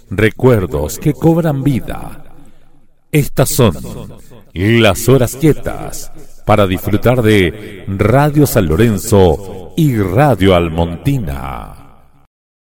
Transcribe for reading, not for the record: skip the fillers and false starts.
recuerdos que cobran vida. Estas son las horas quietas para disfrutar de Radio San Lorenzo y Radio Almontina.